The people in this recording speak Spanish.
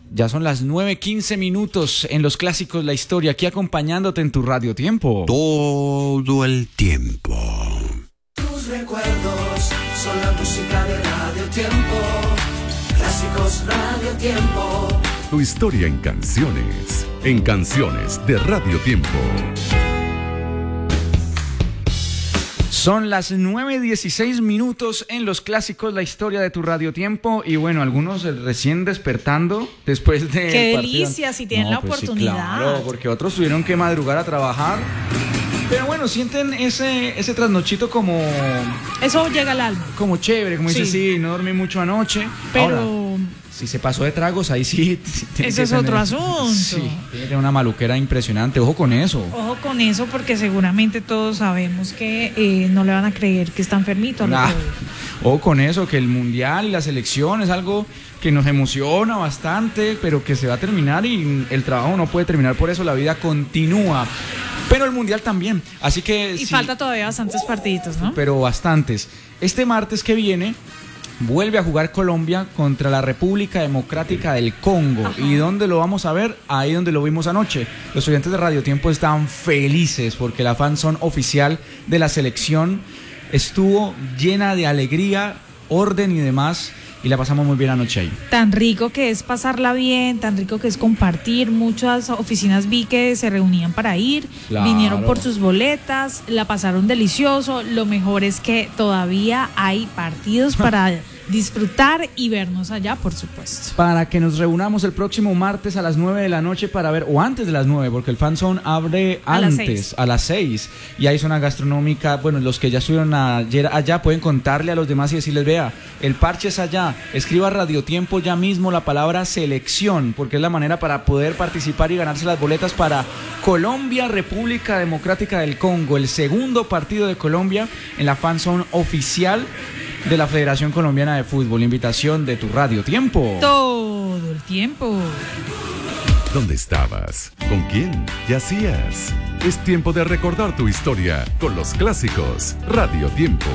Ya son las 9:15 en los clásicos La Historia, aquí acompañándote en tu Radio Tiempo. Todo el tiempo. Tus recuerdos son la música de Radio Tiempo. Clásicos Radio Tiempo. Tu historia en canciones de Radio Tiempo. Son las 9:16 en los clásicos La Historia de tu Radio Tiempo. Y bueno, algunos recién despertando después de... ¡Qué delicia si tienen la oportunidad! Sí, claro, porque otros tuvieron que madrugar a trabajar. Pero bueno, sienten ese trasnochito como... Eso llega al alma. Como chévere, como Sí. dice, sí, no dormí mucho anoche. Pero... Ahora, si se pasó de tragos, ahí sí... Ese es otro asunto. Sí, tiene una maluquera impresionante. Ojo con eso. Ojo con eso, porque seguramente todos sabemos que no le van a creer que está enfermito. Ojo con eso, que el Mundial y la selección es algo que nos emociona bastante, pero que se va a terminar y el trabajo no puede terminar, por eso la vida continúa. Pero el Mundial también, así que... Y sí, falta todavía bastantes partiditos, ¿no? pero bastantes. Este martes que viene vuelve a jugar Colombia contra la República Democrática del Congo. Ajá. ¿Y dónde lo vamos a ver? Ahí donde lo vimos anoche. Los oyentes de Radio Tiempo están felices porque la fanzone oficial de la selección estuvo llena de alegría, orden y demás, y la pasamos muy bien anoche ahí. Tan rico que es pasarla bien, tan rico que es compartir. Muchas oficinas vi que se reunían para ir, Claro. vinieron por sus boletas, la pasaron delicioso. Lo mejor es que todavía hay partidos para disfrutar y vernos allá, por supuesto. Para que nos reunamos el próximo martes a las 9 de la noche para ver, o antes de las 9, porque el fanzone abre A las antes, 6. a las 6. Y hay zona gastronómica. Bueno, los que ya estuvieron ayer allá pueden contarle a los demás y decirles, vea, el parche es allá. Escriba Radio Tiempo ya mismo la palabra selección, porque es la manera para poder participar y ganarse las boletas para Colombia, República Democrática del Congo, el segundo partido de Colombia en la fanzone oficial de la Federación Colombiana de Fútbol. Invitación de tu Radio Tiempo. Todo el tiempo. ¿Dónde estabas? ¿Con quién? ¿Qué hacías? Es tiempo de recordar tu historia con los clásicos Radio Tiempo.